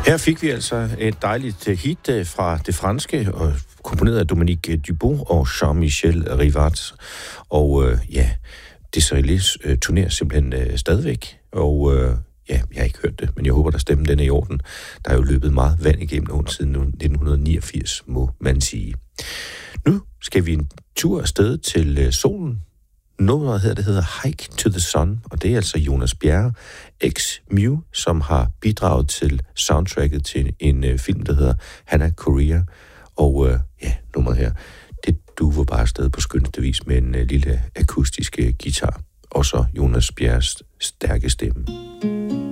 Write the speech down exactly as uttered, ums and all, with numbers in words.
Her fik vi altså et dejligt hit fra det franske, og komponeret af Dominique Dubos og Jean-Michel Rivat. Og øh, ja, Desirelés øh, turnerer simpelthen øh, stadigvæk, og øh, ja, jeg har ikke hørt det, men jeg håber, der stemmen den er i orden. Der er jo løbet meget vand igennem nogen siden nitten niogfirs, må man sige. Nu skal vi en tur afsted til øh, solen. Nummeret her, det hedder Hike to the Sun, og det er altså Jonas Bjerre, ex-Mew, som har bidraget til soundtracket til en øh, film, der hedder Hannah Korea. Og øh, ja, nummeret her, det duver bare afsted på skønneste vis med en øh, lille akustisk øh, guitar. Og så Jonas Bjerres stærke stemme.